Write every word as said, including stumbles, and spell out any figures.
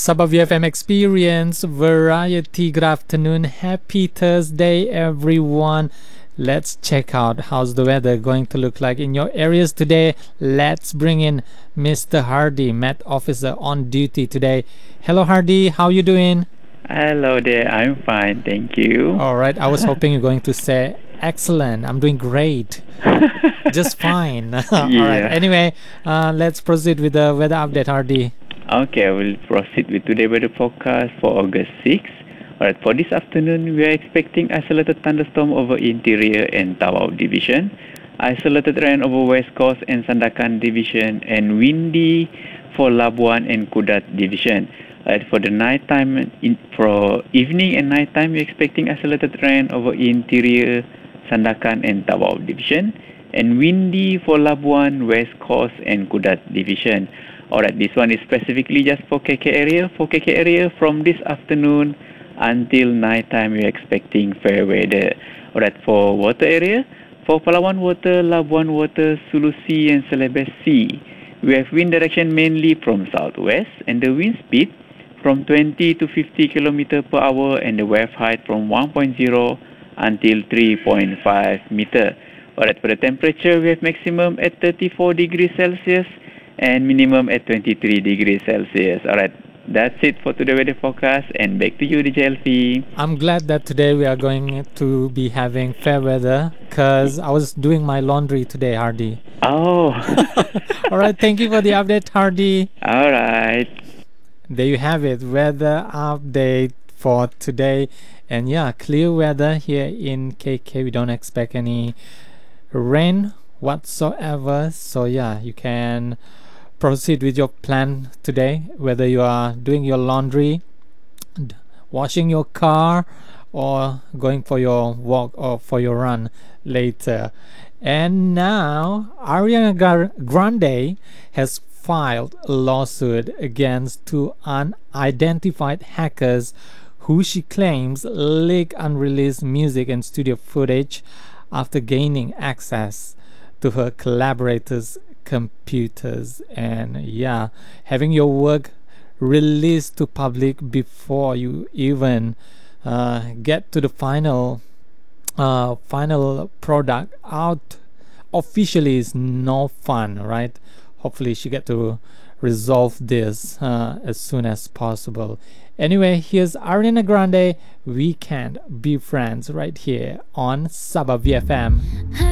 Sabah V F M Experience Variety. Good afternoon. Happy Thursday, everyone. Let's check out how's the weather going to look like in your areas today. Let's bring in Mister Hardy, Met Officer on duty today. Hello, Hardy. How you doing? Hello there. I'm fine, thank you. All right. I was hoping you're going to say excellent. I'm doing great. Just fine. All right. Yeah. Anyway, uh, let's proceed with the weather update, Hardy. Okay, we'll proceed with today's weather forecast for August sixth. Alright, for this afternoon, we are expecting isolated thunderstorm over interior and Tawau division, isolated rain over west coast and Sandakan division, and windy for Labuan and Kudat division. Alright, for the nighttime, in, for evening and nighttime, we're expecting isolated rain over interior, Sandakan and Tawau division, and windy for Labuan, west coast and Kudat division. Alright, this one is specifically just for K K area. For K K area, from this afternoon until nighttime, we're expecting fair weather. Alright, for water area, for Palawan water, Labuan water, Sulu Sea and Celebes Sea, we have wind direction mainly from southwest and the wind speed from twenty to fifty kilometers per hour and the wave height from one point zero until three point five meter. Alright, for the temperature, we have maximum at thirty-four degrees Celsius and minimum at twenty-three degrees Celsius. Alright, that's it for today's weather forecast, and back to you, D J L P. I'm glad that today we are going to be having fair weather because I was doing my laundry today, Hardy. Oh. All right, thank you for the update, Hardy. Alright. There you have it, weather update for today. And yeah, clear weather here in K K. We don't expect any rain whatsoever. So yeah, you can proceed with your plan today, whether you are doing your laundry, d- washing your car, or going for your walk or for your run later. And now Ariana Gar- Grande has filed a lawsuit against two unidentified hackers who she claims leaked unreleased music and studio footage after gaining access to her collaborators' computers. And yeah, having your work released to public before you even uh, get to the final uh, final product out officially is no fun, right? Hopefully she get to resolve this uh, as soon as possible. Anyway, here's Ariana Grande, We Can't Be Friends, right here on Sabah V F M.